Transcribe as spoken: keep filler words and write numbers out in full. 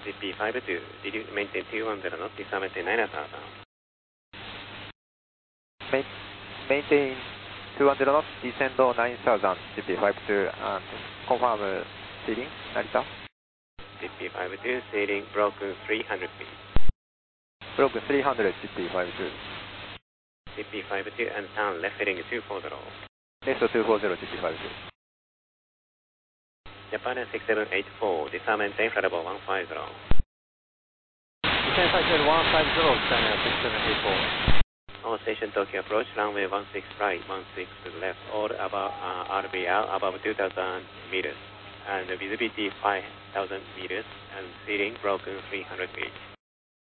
ジーピーファイブツー、did you maintain two one zero knots, descend nine thousand? Maintain two one zero knots, descend nine thousand,ジーピーファイブツー, and confirm ceiling, Narita. ジーピーファイブツー, ceiling broken three hundred feet. Broken three hundred,ジーピーファイブツー. ジーピーファイブツー and turn left heading two four zero. Left two four zero,ジーピーファイブツー. Japan six seven eight four, descend maintain flight level one five zero. Descend flight level one five zero, China six seven eight four. All station Tokyo approach, runway one six right, one six left, all above uh, R B L above two thousand meters, and visibility five thousand meters, and ceiling broken three hundred feet.